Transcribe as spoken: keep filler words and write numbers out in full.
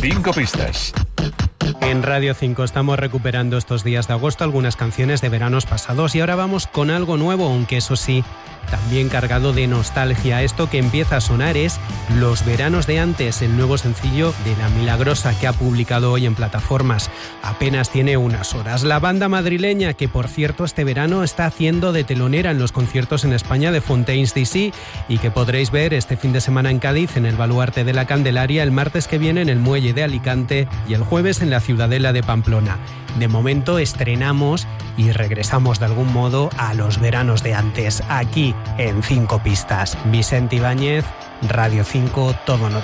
Cinco pistas. En Radio cinco estamos recuperando estos días de agosto algunas canciones de veranos pasados y ahora vamos con algo nuevo, aunque eso sí, también cargado de nostalgia. Esto que empieza a sonar es Los veranos de antes, el nuevo sencillo de La Milagrosa que ha publicado hoy en plataformas. Apenas tiene unas horas. La banda madrileña, que por cierto este verano está haciendo de telonera en los conciertos en España de Fontaines D C y que podréis ver este fin de semana en Cádiz, en el Baluarte de la Candelaria, el martes que viene en el Muelle de Alicante y el jueves en la Ciudadela de Pamplona. De momento estrenamos y regresamos de algún modo a los veranos de antes, aquí en Cinco Pistas. Vicente Ibáñez, Radio cinco, Todo Noticias.